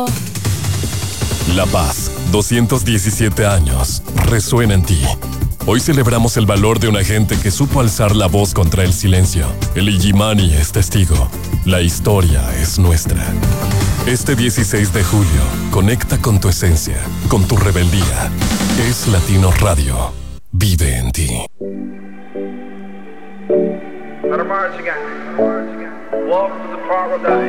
La Paz, 217 años, resuena en ti. Hoy celebramos el valor de una gente que supo alzar la voz contra el silencio. El Illimani es testigo. La historia es nuestra. Este 16 de julio, conecta con tu esencia, con tu rebeldía. Es Latino Radio. Vive en ti. Welcome to the paradise.